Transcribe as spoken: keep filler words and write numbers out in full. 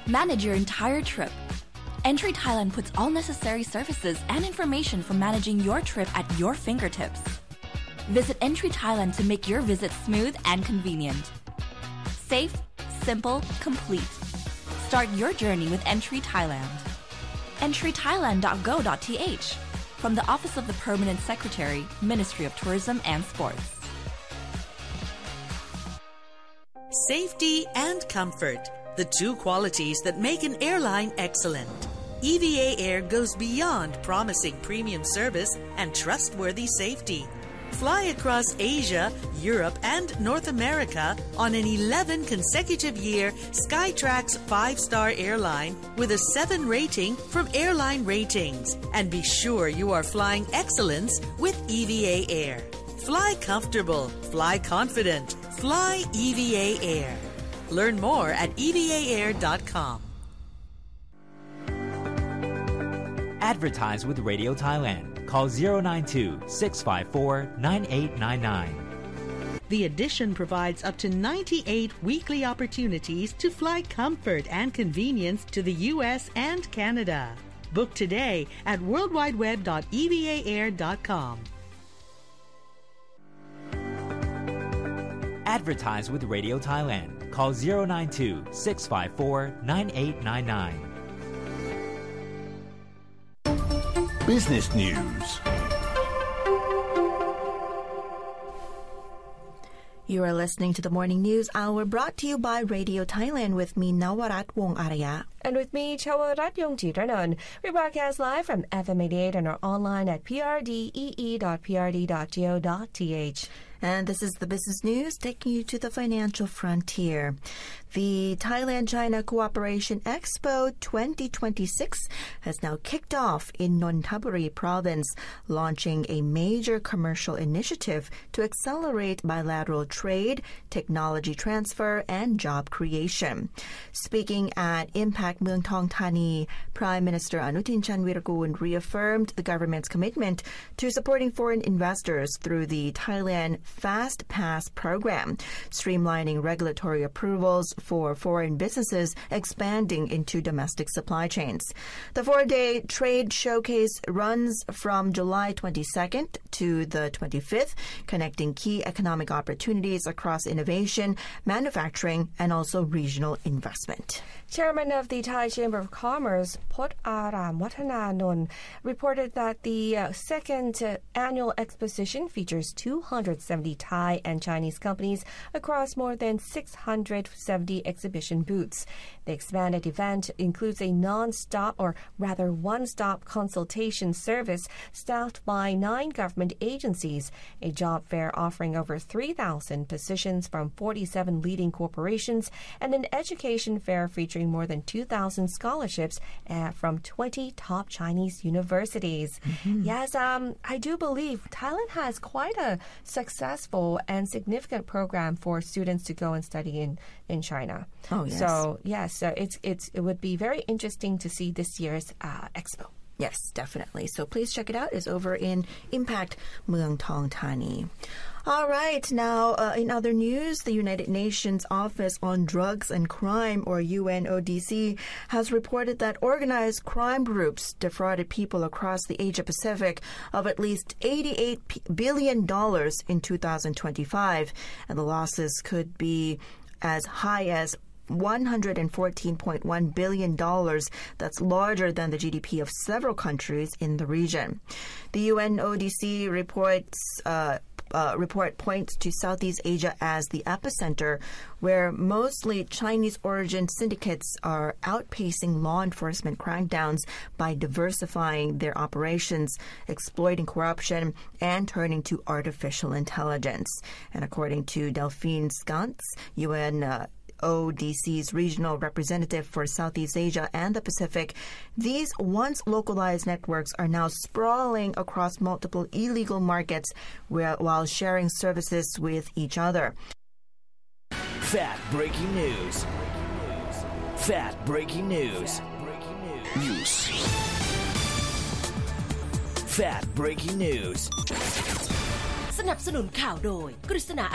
Manage your entire trip. Entry Thailand puts all necessary services and information for managing your trip at your fingertips. Visit Entry Thailand to make your visit smooth and convenient. Safe, simple, complete. Start your journey with Entry Thailand. entry thailand dot go dot t h from the Office of the Permanent Secretary, Ministry of Tourism and Sports. Safety and comfort, the two qualities that make an airline excellent. E V A Air goes beyond promising premium service and trustworthy safety. Fly across Asia, Europe, and North America on an eleven consecutive year Skytrax five-star airline with a seven rating from Airline Ratings. And be sure you are flying excellence with E V A Air. Fly comfortable, fly confident, fly E V A Air. Learn more at e v a air dot com. Advertise with Radio Thailand. Call zero nine two, six five four, nine eight nine nine. The Edition provides up to ninety-eight weekly opportunities to fly comfort and convenience to the U S and Canada. Book today at world wide web dot e v a air dot com. Advertise with Radio Thailand. Call zero nine two, six five four, nine eight nine nine. Business News. You are listening to the Morning News Hour brought to you by Radio Thailand with me, Nawarat Wong-Araya. And with me, Chawarat Yongjitranan. We broadcast live from F M eighty-eight and are online at p r d e e dot p r d dot go dot t h. And this is the business news taking you to the financial frontier. The Thailand-China Cooperation Expo twenty twenty-six has now kicked off in Nonthaburi province, launching a major commercial initiative to accelerate bilateral trade, technology transfer, and job creation. Speaking at Impact Mueang Thong Thani, Prime Minister Anutin Chanvirakul reaffirmed the government's commitment to supporting foreign investors through the Thailand Fast Pass program, streamlining regulatory approvals for foreign businesses expanding into domestic supply chains. The four-day trade showcase runs from July twenty-second to the twenty-fifth, connecting key economic opportunities across innovation, manufacturing, and also regional investment. Chairman of the Thai Chamber of Commerce, Pot Aram Wattananon, reported that the uh, second uh, annual exposition features two hundred seventy Thai and Chinese companies across more than six hundred seventy exhibition booths. The expanded event includes a non-stop, or rather one-stop consultation service staffed by nine government agencies, a job fair offering over three thousand positions from forty-seven leading corporations, and an education fair featuring more than two thousand scholarships uh, from twenty top Chinese universities. Mm-hmm. Yes, um, I do believe Thailand has quite a successful and significant program for students to go and study in, in China. Oh, yes. So, yes, so it's, it's, it would be very interesting to see this year's uh, expo. Yes, definitely. So please check it out. It's over in Impact Mueang Thong Thani. All right. Now, uh, in other news, the United Nations Office on Drugs and Crime, or U N O D C, has reported that organized crime groups defrauded people across the Asia-Pacific of at least eighty-eight billion dollars in two thousand twenty-five, and the losses could be as high as one hundred fourteen point one billion dollars. That's larger than the G D P of several countries in the region. The U N O D C reports uh, uh, report points to Southeast Asia as the epicenter, where mostly Chinese-origin syndicates are outpacing law enforcement crackdowns by diversifying their operations, exploiting corruption, and turning to artificial intelligence. And according to Delphine Skantz, U N uh, O D C's regional representative for Southeast Asia and the Pacific, these once localized networks are now sprawling across multiple illegal markets where, while sharing services with each other. Fat breaking news. Fat breaking news. News. Fat breaking news. สนับสนุนข่าวโดยกฤษณา